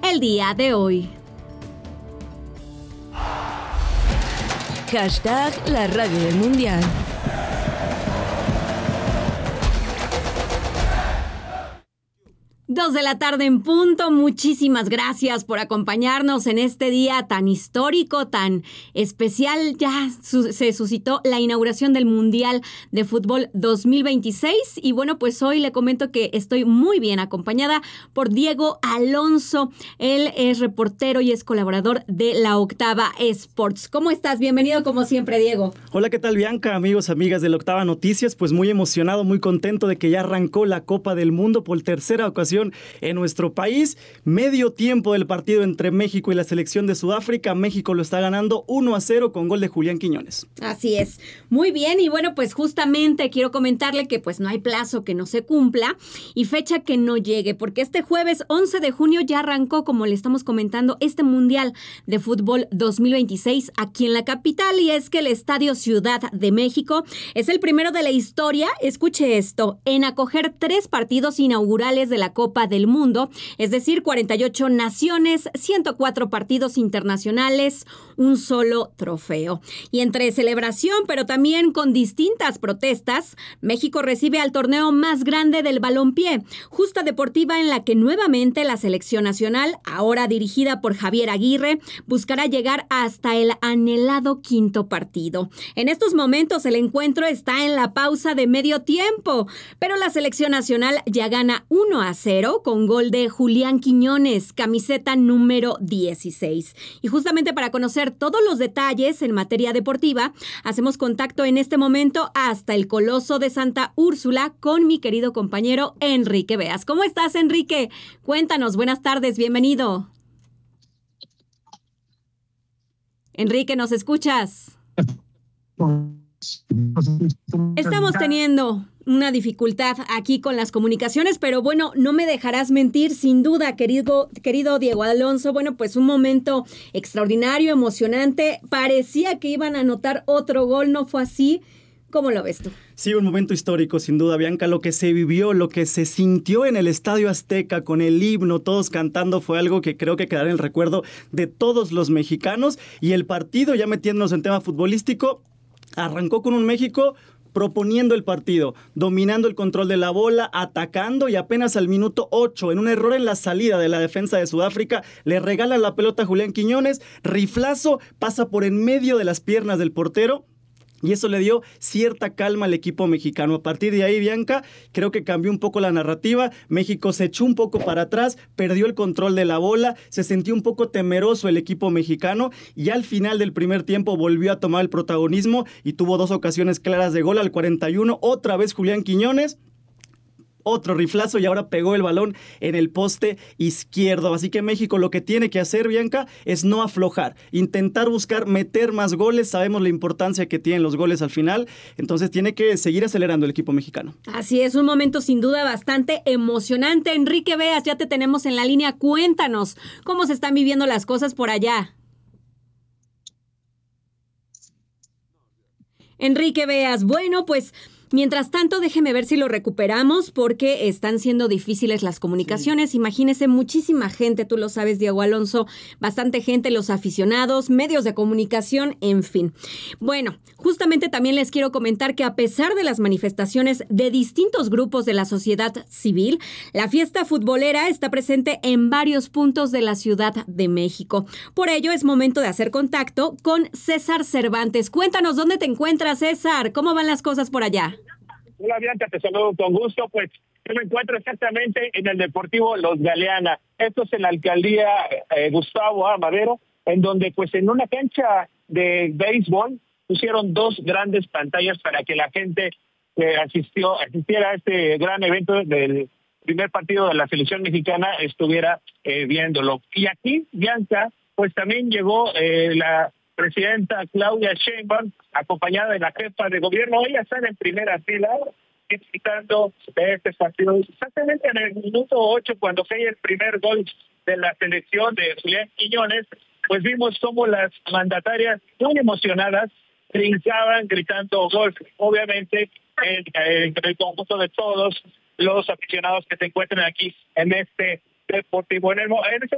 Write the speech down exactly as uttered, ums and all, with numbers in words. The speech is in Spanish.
el día de hoy. Hashtag la radio del mundial. Dos de la tarde en punto. Muchísimas gracias por acompañarnos en este día tan histórico, tan especial. Ya su- se suscitó la inauguración del Mundial de Fútbol dos mil veintiséis. Y bueno, pues hoy le comento que estoy muy bien acompañada por Diego Alonso. Él es reportero y es colaborador de La Octava Sports. ¿Cómo estás? Bienvenido como siempre, Diego. Hola, ¿qué tal, Bianca? Amigos, amigas de La Octava Noticias, pues muy emocionado, muy contento de que ya arrancó la Copa del Mundo por tercera ocasión en nuestro país. Medio tiempo del partido entre México y la selección de Sudáfrica. México lo está ganando uno a cero con gol de Julián Quiñones. Así es. Muy bien. Y bueno, pues justamente quiero comentarle que pues no hay plazo que no se cumpla y fecha que no llegue, porque este jueves once de junio ya arrancó, como le estamos comentando, este Mundial de Fútbol dos mil veintiséis aquí en la capital. Y es que el Estadio Ciudad de México es el primero de la historia, escuche esto, en acoger tres partidos inaugurales de la Copa del Mundo, es decir, cuarenta y ocho naciones, ciento cuatro partidos internacionales, un solo trofeo. Y entre celebración, pero también con distintas protestas, México recibe al torneo más grande del balompié, justa deportiva en la que nuevamente la selección nacional, ahora dirigida por Javier Aguirre, buscará llegar hasta el anhelado quinto partido. En estos momentos el encuentro está en la pausa de medio tiempo, pero la selección nacional ya gana uno a cero con gol de Julián Quiñones, camiseta número dieciséis. Y justamente para conocer todos los detalles en materia deportiva, hacemos contacto en este momento hasta el Coloso de Santa Úrsula con mi querido compañero Enrique Beas. ¿Cómo estás, Enrique? Cuéntanos, buenas tardes, bienvenido. Enrique, ¿nos escuchas? Estamos teniendo una dificultad aquí con las comunicaciones, pero bueno, no me dejarás mentir, sin duda, querido, querido Diego Alonso. Bueno, pues un momento extraordinario, emocionante. Parecía que iban a anotar otro gol, ¿no fue así? ¿Cómo lo ves tú? Sí, un momento histórico, sin duda, Bianca. Lo que se vivió, lo que se sintió en el Estadio Azteca con el himno, todos cantando, fue algo que creo que quedará en el recuerdo de todos los mexicanos. Y el partido, ya metiéndonos en tema futbolístico, arrancó con un México proponiendo el partido, dominando el control de la bola, atacando, y apenas al minuto ocho, en un error en la salida de la defensa de Sudáfrica, le regalan la pelota a Julián Quiñones, riflazo, pasa por en medio de las piernas del portero. Y eso le dio cierta calma al equipo mexicano. A partir de ahí, Bianca, creo que cambió un poco la narrativa. México se echó un poco para atrás, perdió el control de la bola, se sintió un poco temeroso el equipo mexicano y al final del primer tiempo volvió a tomar el protagonismo y tuvo dos ocasiones claras de gol. Al cuarenta y uno, otra vez Julián Quiñones. Otro riflazo y ahora pegó el balón en el poste izquierdo. Así que México lo que tiene que hacer, Bianca, es no aflojar, intentar buscar meter más goles. Sabemos la importancia que tienen los goles al final, entonces tiene que seguir acelerando el equipo mexicano. Así es, un momento sin duda bastante emocionante. Enrique Beas, ya te tenemos en la línea. Cuéntanos cómo se están viviendo las cosas por allá. Enrique Beas, bueno, pues mientras tanto, déjeme ver si lo recuperamos porque están siendo difíciles las comunicaciones. Sí. Imagínese, muchísima gente, tú lo sabes, Diego Alonso, bastante gente, los aficionados, medios de comunicación, en fin. Bueno, justamente también les quiero comentar que a pesar de las manifestaciones de distintos grupos de la sociedad civil, la fiesta futbolera está presente en varios puntos de la Ciudad de México. Por ello, es momento de hacer contacto con César Cervantes. Cuéntanos, ¿dónde te encuentras, César? ¿Cómo van las cosas por allá? Hola, Bianca, te saludo con gusto. Pues yo me encuentro exactamente en el Deportivo Los Galeana. Esto es en la alcaldía eh, Gustavo A. Madero, en donde pues en una cancha de béisbol pusieron dos grandes pantallas para que la gente eh, asistió, asistiera a este gran evento del primer partido de la selección mexicana estuviera eh, viéndolo. Y aquí, Bianca, pues también llegó eh, la presidenta Claudia Sheinbaum, acompañada de la jefa de gobierno. Ella está en primera fila, disfrutando de este partido. Exactamente en el minuto ocho, cuando cae el primer gol de la selección de Julián Quiñones, pues vimos cómo las mandatarias, muy emocionadas, brincaban gritando gol. Obviamente, en, en el conjunto de todos los aficionados que se encuentran aquí en este deportivo. En el, en este